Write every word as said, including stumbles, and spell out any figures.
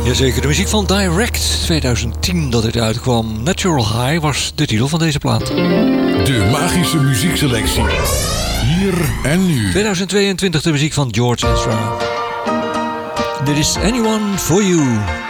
Jazeker, de muziek van Direct, tweeduizend tien dat dit uitkwam. Natural High was de titel van deze plaat. De magische muziekselectie. Hier en nu. tweeduizend tweeëntwintig de muziek van George Ezra. Dit is Anyone For You.